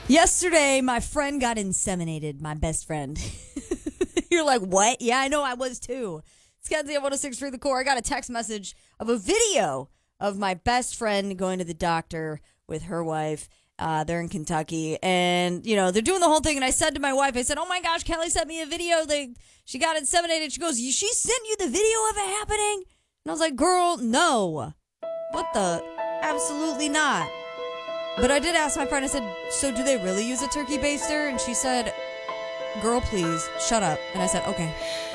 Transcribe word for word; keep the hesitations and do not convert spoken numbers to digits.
Yesterday, my friend got inseminated, my best friend. You're like, what? Yeah, I know, I was too. It's Kenzie at one oh six three The Core. I got a text message of a video of my best friend going to the doctor with her wife. Uh, they're in Kentucky, and, you know, they're doing the whole thing, and I said to my wife, I said, oh my gosh, Kelly sent me a video. They, she got inseminated. She goes, she sent you the video of it happening? And I was like, girl, no. What the? Absolutely not. But I did ask my friend, I said, so do they really use a turkey baster? And she said, girl, please, shut up. And I said, okay.